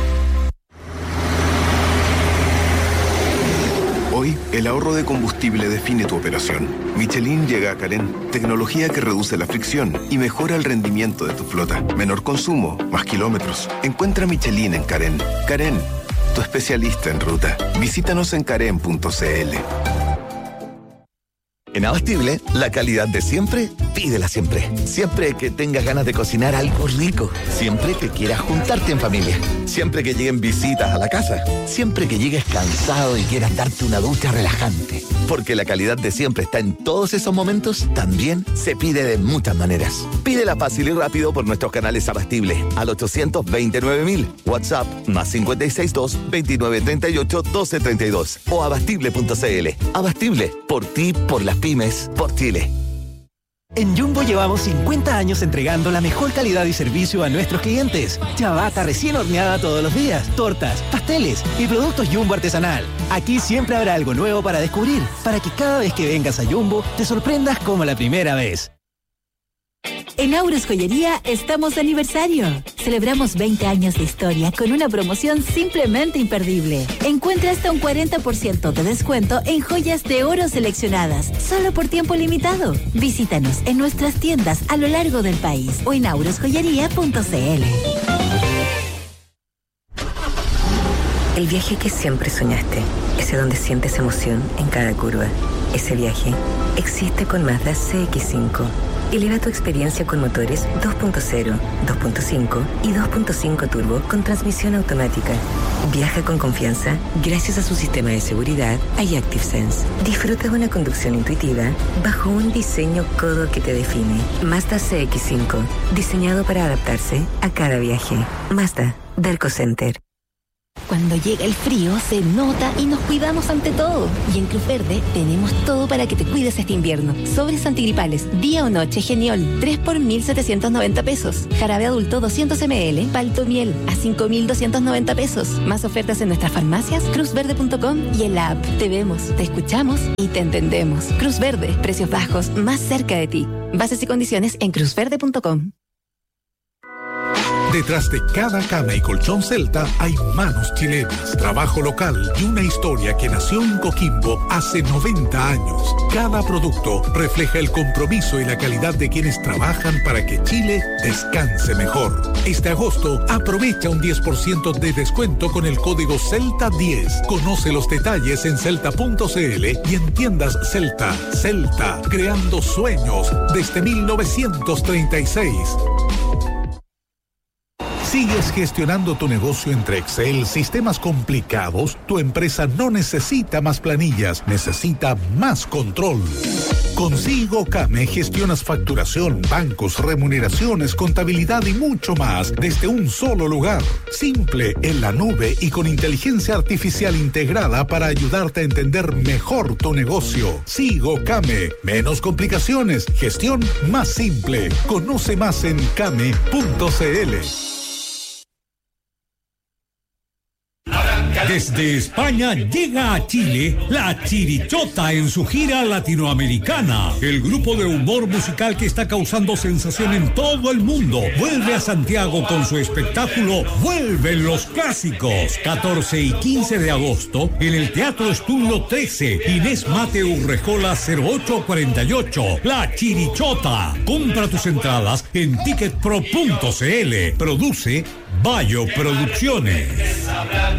Hoy, el ahorro de combustible define tu operación. Michelin llega a Carén, tecnología que reduce la fricción y mejora el rendimiento de tu flota. Menor consumo, más kilómetros. Encuentra Michelin en Carén. Carén, tu especialista en ruta. Visítanos en carén.cl. En Abastible, la calidad de siempre, pídela siempre. Siempre que tengas ganas de cocinar algo rico. Siempre que quieras juntarte en familia. Siempre que lleguen visitas a la casa. Siempre que llegues cansado y quieras darte una ducha relajante. Porque la calidad de siempre está en todos esos momentos, también se pide de muchas maneras. Pídela fácil y rápido por nuestros canales Abastible al 829.000. WhatsApp +562 2938 1232 o abastible.cl. Abastible, por ti, por las pymes, por Chile. En Jumbo llevamos 50 años entregando la mejor calidad y servicio a nuestros clientes. Ciabatta recién horneada todos los días, tortas, pasteles y productos Jumbo artesanal. Aquí siempre habrá algo nuevo para descubrir, para que cada vez que vengas a Jumbo te sorprendas como la primera vez. En Auros Joyería estamos de aniversario. Celebramos 20 años de historia con una promoción simplemente imperdible. Encuentra hasta un 40% de descuento en joyas de oro seleccionadas, solo por tiempo limitado. Visítanos en nuestras tiendas a lo largo del país o en aurosjoyería.cl. El viaje que siempre soñaste, ese donde sientes emoción en cada curva. Ese viaje existe con Mazda CX-5. Eleva tu experiencia con motores 2.0, 2.5 y 2.5 turbo con transmisión automática. Viaja con confianza gracias a su sistema de seguridad iActive Sense. Disfruta de una conducción intuitiva bajo un diseño codo que te define. Mazda CX-5, diseñado para adaptarse a cada viaje. Mazda, Derco Center. Cuando llega el frío, se nota y nos cuidamos ante todo. Y en Cruz Verde tenemos todo para que te cuides este invierno. Sobres antigripales, día o noche Geniol, 3 por 1.790 pesos. Jarabe adulto 200 ml, Palto Miel, a 5.290 pesos. Más ofertas en nuestras farmacias, cruzverde.com y en la app. Te vemos, te escuchamos y te entendemos. Cruz Verde, precios bajos, más cerca de ti. Bases y condiciones en cruzverde.com. Detrás de cada cama y colchón Celta hay manos chilenas, trabajo local y una historia que nació en Coquimbo hace 90 años. Cada producto refleja el compromiso y la calidad de quienes trabajan para que Chile descanse mejor. Este agosto aprovecha un 10% de descuento con el código CELTA10. Conoce los detalles en celta.cl y en tiendas Celta. Celta, creando sueños desde 1936. ¿Sigues gestionando tu negocio entre Excel, sistemas complicados? Tu empresa no necesita más planillas, necesita más control. Con Sigo Came gestionas facturación, bancos, remuneraciones, contabilidad y mucho más desde un solo lugar. Simple, en la nube y con inteligencia artificial integrada para ayudarte a entender mejor tu negocio. Sigo Came. Menos complicaciones, gestión más simple. Conoce más en came.cl. Desde España llega a Chile La Chirichota en su gira latinoamericana. El grupo de humor musical que está causando sensación en todo el mundo vuelve a Santiago con su espectáculo Vuelven los Clásicos. 14 y 15 de agosto en el Teatro Estudio 13, Inés Mate Urrejola 0848. La Chirichota. Compra tus entradas en ticketpro.cl. Produce Bayo Producciones.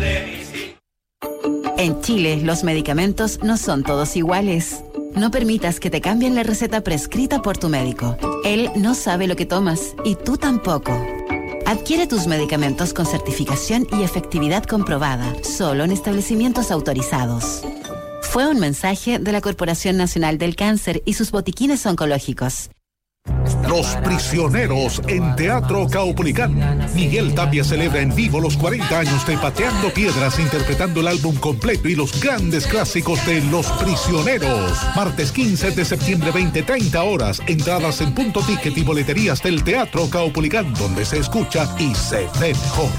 En Chile, los medicamentos no son todos iguales. No permitas que te cambien la receta prescrita por tu médico. Él no sabe lo que tomas y tú tampoco. Adquiere tus medicamentos con certificación y efectividad comprobada, solo en establecimientos autorizados. Fue un mensaje de la Corporación Nacional del Cáncer y sus botiquines oncológicos. Los Prisioneros en Teatro Caupolicán. Miguel Tapia celebra en vivo los 40 años de Pateando Piedras, interpretando el álbum completo y los grandes clásicos de Los Prisioneros. Martes 15 de septiembre, 20:30 horas. Entradas en Punto Ticket y boleterías del Teatro Caupolicán, donde se escucha y se ve mejor.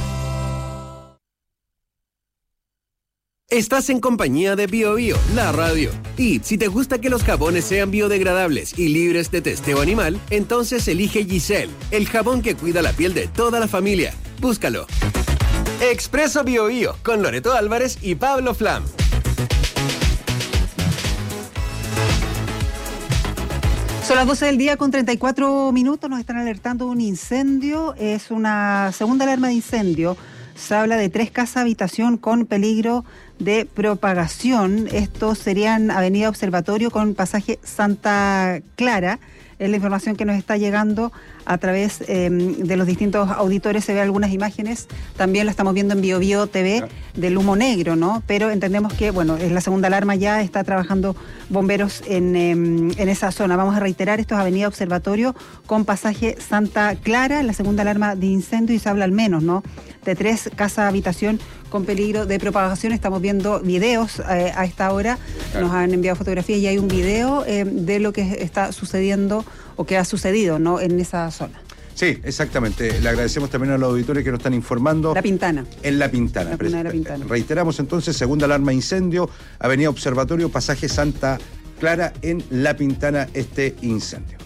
Estás en compañía de BioBio, la radio. Y si te gusta que los jabones sean biodegradables y libres de testeo animal, entonces elige Giselle, el jabón que cuida la piel de toda la familia. Búscalo. Expreso BioBio, con Loreto Álvarez y Pablo Flam. Son las 12 del día con 34 minutos. Nos están alertando de un incendio. Es una segunda alarma de incendio. Se habla de 3 casas habitación con peligro de propagación. Estos serían Avenida Observatorio con pasaje Santa Clara. Es la información que nos está llegando a través de los distintos auditores. Se ve algunas imágenes, también la estamos viendo en BioBio TV del humo negro, ¿no? Pero entendemos que, bueno, es la segunda alarma, ya está trabajando bomberos en esa zona. Vamos a reiterar, esto es Avenida Observatorio con pasaje Santa Clara, la segunda alarma de incendio, y se habla al menos, ¿no?, de 3 casas habitación con peligro de propagación. Estamos viendo videos a esta hora, nos han enviado fotografías y hay un video de lo que está sucediendo o que ha sucedido, ¿no?, en esa zona. Sí, exactamente. Le agradecemos también a los auditores que nos están informando. La Pintana. En La Pintana. La Pintana. Reiteramos entonces, segunda alarma incendio, Avenida Observatorio, pasaje Santa Clara, en La Pintana, este incendio.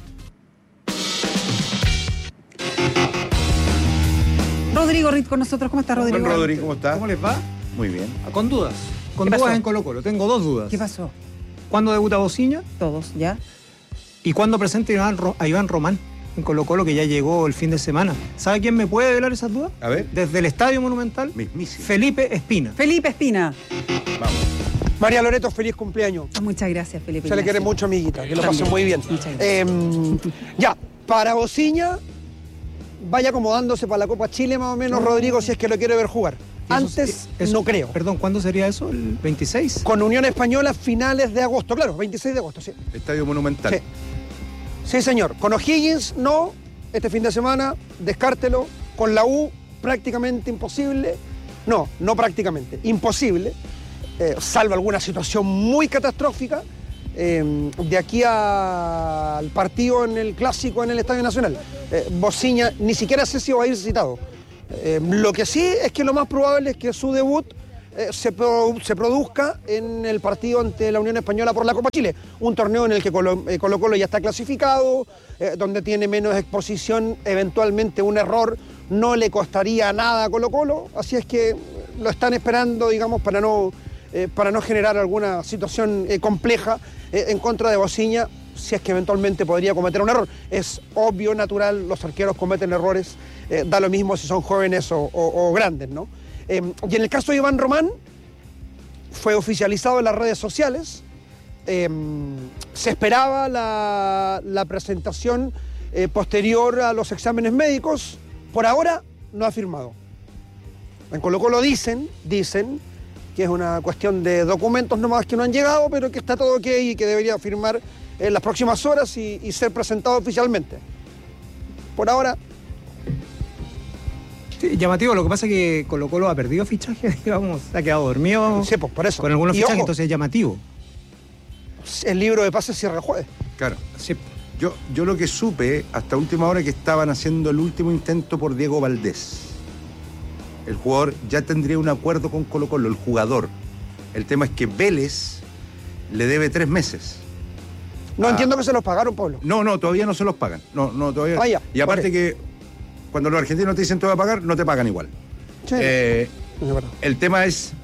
Rodrigo Rit con nosotros. ¿Cómo está, Rodrigo? Buen Rodrigo, ¿cómo está? ¿Cómo les va? Muy bien. Con dudas. Con dudas en Colo-Colo. Tengo 2 dudas. ¿Qué pasó? ¿Cuándo debuta Bociña? Todos, ¿ya? ¿Y cuándo presenta a Iván Román en Colo-Colo, que ya llegó el fin de semana? ¿Sabe quién me puede velar esas dudas? A ver. Desde el Estadio Monumental. Mismísimo. Felipe Espina. Felipe Espina. Vamos. María Loreto, feliz cumpleaños. Muchas gracias, Felipe. Se le quiere mucho, amiguita. Que lo pasó muy bien. Muchas gracias. Ya, para Bociña, vaya acomodándose para la Copa Chile más o menos, Rodrigo, si es que lo quiere ver jugar. Antes no creo. Perdón, ¿cuándo sería eso? ¿El 26? Con Unión Española, finales de agosto, claro, 26 de agosto, sí. Estadio Monumental. Sí. Sí, señor. Con O'Higgins, no. Este fin de semana, descártelo. Con la U, prácticamente imposible. No prácticamente, imposible. Salvo alguna situación muy catastrófica. De aquí al partido en el Clásico en el Estadio Nacional. Bociña ni siquiera sé si va a ir citado. Lo que sí es que lo más probable es que su debut se produzca en el partido ante la Unión Española por la Copa Chile, un torneo en el que Colo-Colo ya está clasificado, donde tiene menos exposición, eventualmente un error no le costaría nada a Colo-Colo, así es que lo están esperando, digamos, para no generar alguna situación compleja en contra de Bociña, si es que eventualmente podría cometer un error. Es obvio, natural, los arqueros cometen errores, da lo mismo si son jóvenes o grandes, ¿no? Y en el caso de Iván Román, fue oficializado en las redes sociales, se esperaba la presentación posterior a los exámenes médicos, por ahora no ha firmado. En Colo-Colo dicen que es una cuestión de documentos nomás que no han llegado, pero que está todo ok y que debería firmar en las próximas horas y ser presentado oficialmente. Por ahora... Sí, llamativo, lo que pasa es que Colo-Colo ha perdido fichaje, digamos, ha quedado dormido. Sí, pues por eso. Con algunos fichajes, ojo, entonces es llamativo. El libro de pases cierra el jueves. Claro. Sí. Yo lo que supe hasta última hora que estaban haciendo el último intento por Diego Valdés. El jugador ya tendría un acuerdo con Colo-Colo, el jugador. El tema es que Vélez le debe 3 meses. No entiendo que se los pagaron, Pablo. No, todavía no se los pagan. No, todavía. Ya. Y aparte que cuando los argentinos te dicen te voy a pagar, no te pagan igual. Sí. El tema es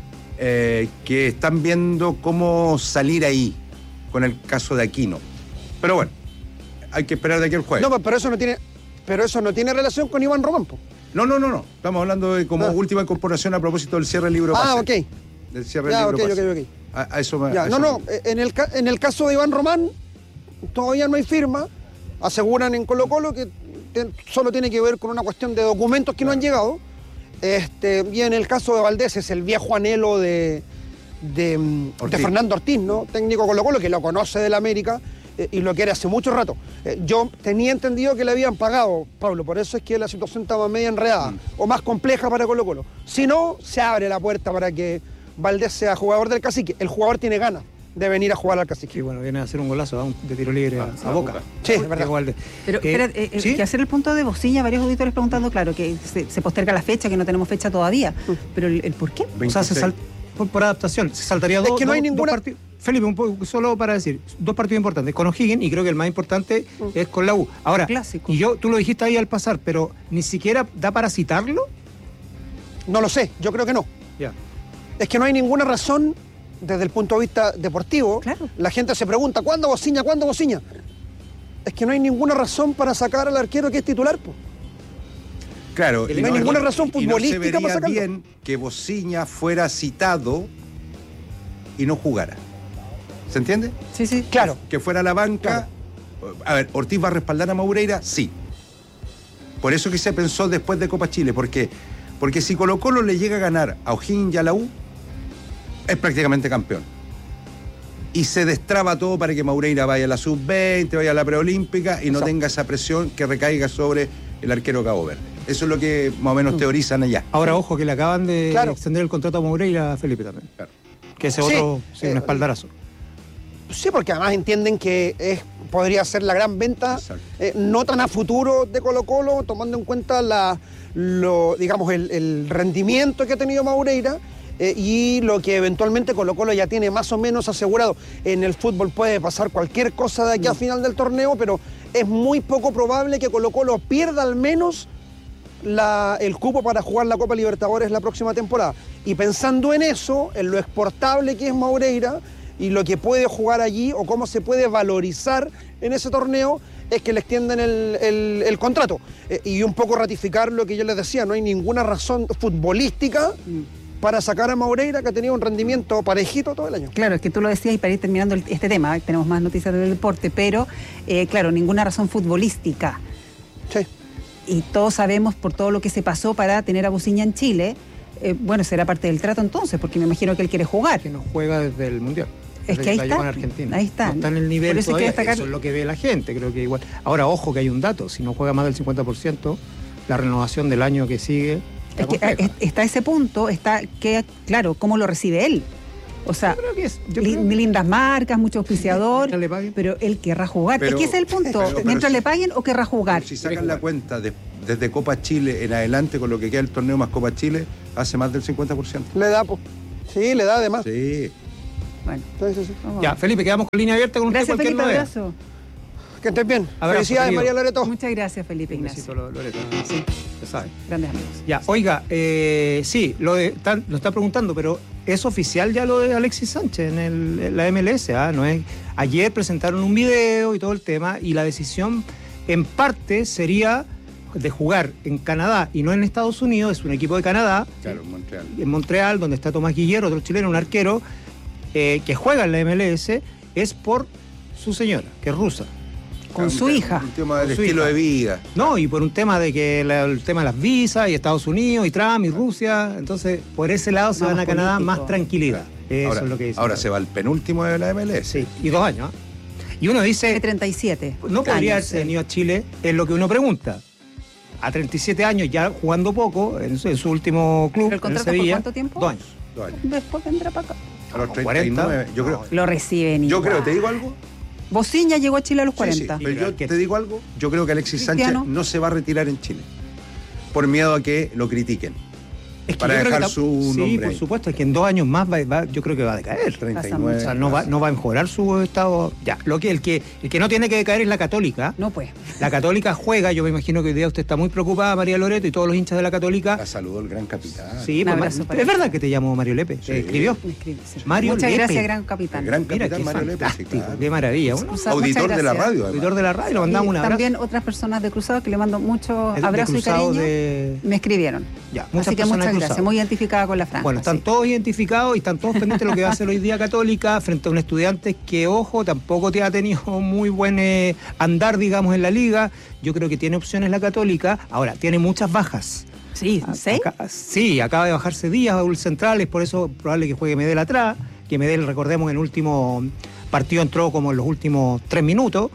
que están viendo cómo salir ahí con el caso de Aquino. Pero bueno, hay que esperar de aquí al jueves. No, pero eso no tiene relación con Iván Román, po. No. Estamos hablando de como última incorporación a propósito del cierre del libro pase. Ok. Del cierre del libro pase. Ok. A eso me... Ya, en el caso de Iván Román, todavía no hay firma. Aseguran en Colo-Colo que solo tiene que ver con una cuestión de documentos que no han llegado. Y en el caso de Valdés es el viejo anhelo de Fernando Ortiz, ¿no? Técnico Colo-Colo, que lo conoce del América y lo quiere hace mucho rato. Yo tenía entendido que le habían pagado, Pablo, por eso es que la situación estaba media enredada o más compleja para Colo-Colo. Si no, se abre la puerta para que Valdés sea jugador del Cacique. El jugador tiene ganas de venir a jugar al Cacique. Sí, bueno, viene a hacer un golazo de tiro libre a Boca. Sí, es verdad. Pero ¿sí? Que hacer el punto de Bociña, varios auditores preguntando, claro, que se posterga la fecha, que no tenemos fecha todavía. Pero ¿el por qué? 26. O sea, por adaptación. Se saltaría es que no hay ninguna... partidos. Felipe, un poco, solo para decir, 2 partidos importantes. Con O'Higgins, y creo que el más importante es con la U. Ahora, clásico. Y tú lo dijiste ahí al pasar, pero ¿ni siquiera da para citarlo? No lo sé, yo creo que no. Ya. Es que no hay ninguna razón desde el punto de vista deportivo. Claro. La gente se pregunta, ¿cuándo Bociña? Es que no hay ninguna razón para sacar al arquero que es titular, pues. Claro. No hay ninguna razón futbolística para sacarlo. Bien que Bociña fuera citado y no jugara. ¿Se entiende? Sí, sí. Claro. Que fuera a la banca. Claro. A ver, ¿Ortiz va a respaldar a Maureira? Sí. Por eso que se pensó después de Copa Chile, porque si Colo-Colo le llega a ganar a O'Higgins y a la U, es prácticamente campeón. Y se destraba todo para que Maureira vaya a la sub-20, vaya a la preolímpica y no tenga esa presión que recaiga sobre el arquero Cabo Verde. Eso es lo que más o menos teorizan allá. Ahora, ojo, que le acaban de extender el contrato a Maureira a Felipe también. Claro. Que ese otro, un espaldarazo. Sí, porque además entienden que podría ser la gran venta, no tan a futuro de Colo-Colo, tomando en cuenta el rendimiento que ha tenido Maureira y lo que eventualmente Colo-Colo ya tiene más o menos asegurado. En el fútbol puede pasar cualquier cosa de aquí a final del torneo, pero es muy poco probable que Colo-Colo pierda al menos el cupo para jugar la Copa Libertadores la próxima temporada. Y pensando en eso, en lo exportable que es Maureira y lo que puede jugar allí o cómo se puede valorizar en ese torneo, es que le extienden el contrato. Y un poco ratificar lo que yo les decía, no hay ninguna razón futbolística para sacar a Maureira, que ha tenido un rendimiento parejito todo el año. Claro, es que tú lo decías, y para ir terminando este tema, tenemos más noticias del deporte, pero claro, ninguna razón futbolística. Sí. Y todos sabemos por todo lo que se pasó para tener a Buciña en Chile, bueno, será parte del trato entonces, porque me imagino que él quiere jugar. Que no juega desde el Mundial. Es que ahí está. En Argentina. Ahí está. No está en el nivel eso todavía. Eso es lo que ve la gente, creo que igual. Ahora, ojo que hay un dato, si no juega más del 50%, la renovación del año que sigue... Es que está ese punto, claro, cómo lo recibe él. O sea, lindas marcas, mucho auspiciador, pero él querrá jugar. Es que ese es el punto. Mientras le paguen o querrá jugar. Si sacan la cuenta desde Copa Chile en adelante, con lo que queda el torneo más Copa Chile, hace más del 50%. Le da, sí, le da además. Sí. Bueno. Sí. Ya, Felipe, quedamos con línea abierta con gracias, usted. Felipe, abrazo. Que estés bien. Abrazo, felicidades, querido. María Loreto. Muchas gracias, Felipe Ignacio. Loreto. Sí, ya sabe. Grandes amigos. Ya, oiga, sí, lo está preguntando, pero ¿es oficial ya lo de Alexis Sánchez en la MLS? ¿No es? Ayer presentaron un video y todo el tema, y la decisión en parte sería de jugar en Canadá y no en Estados Unidos. Es un equipo de Canadá. Claro, en Montreal. En Montreal, donde está Tomás Guillermo, otro chileno, un arquero, que juega en la MLS, es por su señora, que es rusa. Con su hija. Un tema del estilo de vida. No, y por un tema de que el tema de las visas y Estados Unidos y Trump y Rusia, entonces por ese lado se van a Canadá más tranquilidad. Eso ahora, es lo que dice. Ahora se va el penúltimo de la MLS. Sí, y 2 años. Y uno dice... 37. No podría haberse venido a Chile, es lo que uno pregunta. A 37 años, ya jugando poco, en su último club, ¿Pero el contrato en Sevilla, por cuánto tiempo? 2 años. Después vendrá para acá. A los 39, yo creo. Lo reciben Yo igual. creo, ¿te digo algo? Bocín ya llegó a Chile a los 40. Sí, pero yo te digo algo, yo creo que Alexis Cristiano. Sánchez no se va a retirar en Chile por miedo a que lo critiquen. Es que para yo creo dejar que su sí, nombre por ahí. supuesto, es que en 2 años más yo creo que va a decaer. 39. O sea, no va a mejorar su estado. Ya, el que no tiene que decaer es la Católica. No, pues. La Católica juega, yo me imagino que hoy día usted está muy preocupada, María Loreto, y todos los hinchas de la Católica. La saludó el gran capitán. Sí, pues, es verdad que te llamó Mario Lepe. Sí. ¿Te escribió? Me escribe, sí. Mario Muchas Lepe. gracias, gran capitán. El gran Mira, capitán qué Mario Lepe. fantástico, Sí, claro. qué maravilla. Cruzado, Auditor muchas de la gracias. radio. además. Auditor de la radio, le mandamos un abrazo. También otras personas de Cruzado que le mando muchos De abrazos y Cruzado cariño. Me escribieron. Ya, Así que muchas gracias. Muy identificada con la franja. Bueno, están todos identificados y están todos pendientes de lo que va a hacer hoy día Católica frente a un estudiante que, ojo, tampoco te ha tenido muy buen andar, digamos, en la liga. Yo creo que tiene opciones la Católica. Ahora, tiene muchas bajas. Sí, ¿sí? Sí, acaba de bajarse Díaz, Raúl Central, es por eso probable que juegue Medel atrás, que Medel, recordemos, en el último partido entró como en los últimos 3 minutos.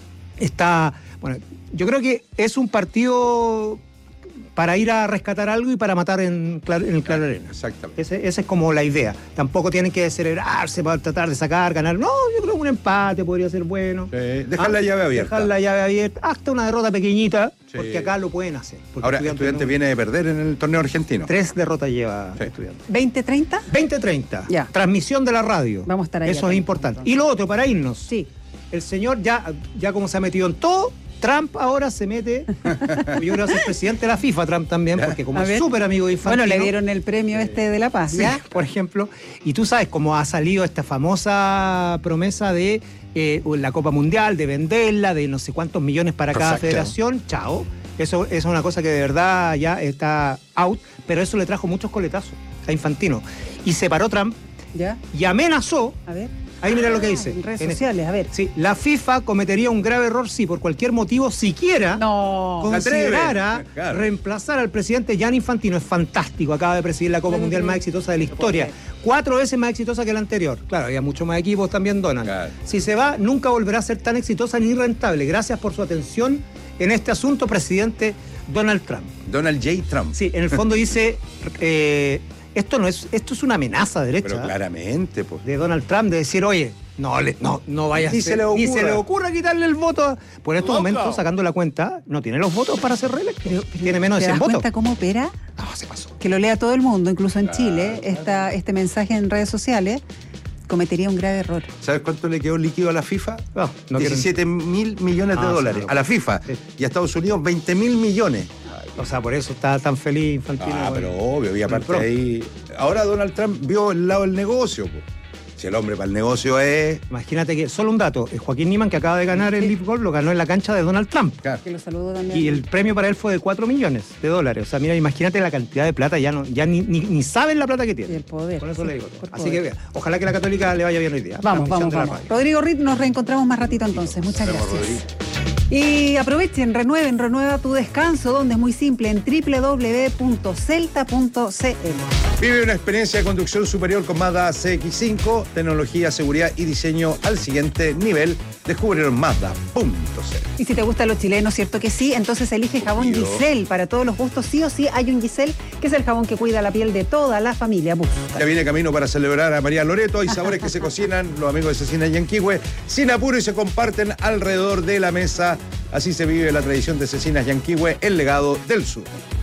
Bueno, yo creo que es un partido para ir a rescatar algo y para matar en el Claro Arena. Exactamente. Esa es como la idea. Tampoco tienen que celebrarse para tratar de sacar, ganar. No, yo creo que un empate podría ser bueno. Dejar la llave abierta. Dejar la llave abierta. Hasta una derrota pequeñita, Sí. porque acá lo pueden hacer. Ahora, Estudiantes viene de perder en el torneo argentino. 3 derrotas lleva Estudiantes. ¿20-30? 20-30. Ya. Transmisión de la radio. Vamos a estar ahí. Eso es importante. Y lo otro, para irnos. Sí. El señor ya como se ha metido en todo, Trump ahora se mete. Yo creo que es presidente de la FIFA, Trump también, porque como es súper amigo de Infantino. Bueno, le dieron el premio de la paz, Sí, ¿ya? por ejemplo. Y tú sabes cómo ha salido esta famosa promesa de la Copa Mundial, de venderla, de no sé cuántos millones para cada federación. Chao. Eso es una cosa que de verdad ya está out, pero eso le trajo muchos coletazos a Infantino. Y se paró Trump ¿Ya? y amenazó. A ver. Ahí mira lo que dice. En redes sociales, a ver. Sí, la FIFA cometería un grave error si por cualquier motivo siquiera considerara reemplazar al presidente Gianni Infantino. Es fantástico, acaba de presidir la Copa Mundial más exitosa de la historia. 4 veces más exitosa que la anterior. Claro, había muchos más equipos también, Donald. Claro. Si se va, nunca volverá a ser tan exitosa ni rentable. Gracias por su atención en este asunto, presidente Donald Trump. Donald J. Trump. Sí, en el fondo dice... Esto es una amenaza derecha. Pero claramente, pues. De Donald Trump, de decir, oye, no vaya a ser. Ni se le ocurra quitarle el voto. Por estos momentos, sacando la cuenta, no tiene los votos para ser reelecto. Tiene menos de 100 votos. ¿Te das cuenta cómo opera? No, se pasó. Que lo lea todo el mundo, incluso en Chile, este mensaje en redes sociales, cometería un grave error. ¿Sabes cuánto le quedó líquido a la FIFA? No 17.000 millones de dólares. A la FIFA. Sí. Y a Estados Unidos, 20.000 millones. O sea, por eso está tan feliz Infantino. Pero obvio, y aparte ahí... Ahora Donald Trump vio el lado del negocio, pues. Si el hombre para el negocio es... Imagínate que, solo un dato, Joaquín Niemann, que acaba de ganar el Leaf Golf, lo ganó en la cancha de Donald Trump. Claro. Que lo saludó también. Y el premio para él fue de $4 millones. O sea, mira, imagínate la cantidad de plata, ya ni saben la plata que tiene. Y el poder. Con eso le digo. Así que vea, ojalá que la Católica le vaya bien hoy día. Vamos. Rodrigo Ritt, nos reencontramos más ratito entonces. Muchas gracias. Rodrigo. Y aprovechen, renueva tu descanso, donde es muy simple, en www.celta.cl. Vive una experiencia de conducción superior con Mazda CX-5, tecnología, seguridad y diseño al siguiente nivel. Descúbrelo en Mazda.cl. Y si te gustan los chilenos, ¿cierto que sí? Entonces elige jabón Giselle. Para todos los gustos, sí o sí, hay un Giselle, que es el jabón que cuida la piel de toda la familia. Ya viene camino para celebrar a María Loreto. Hay sabores que se cocinan, los amigos de Cecinas Yanquihue, sin apuro y se comparten alrededor de la mesa. Así se vive la tradición de Cecinas Yanquihue, el legado del sur.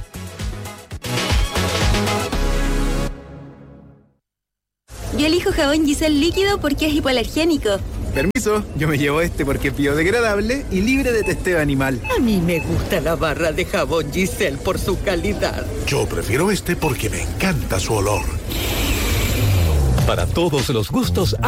Yo elijo jabón Giselle líquido porque es hipoalergénico. Permiso, yo me llevo este porque es biodegradable y libre de testeo animal. A mí me gusta la barra de jabón Giselle por su calidad. Yo prefiero este porque me encanta su olor. Para todos los gustos